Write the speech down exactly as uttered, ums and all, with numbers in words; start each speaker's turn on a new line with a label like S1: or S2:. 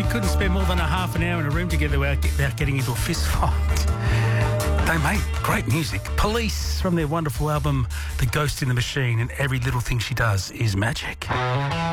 S1: couldn't spend more than a half an hour in a room together without, without getting into a fist fight. They made great music. Police from their wonderful album, The Ghost in the Machine, and every little thing she does is magic.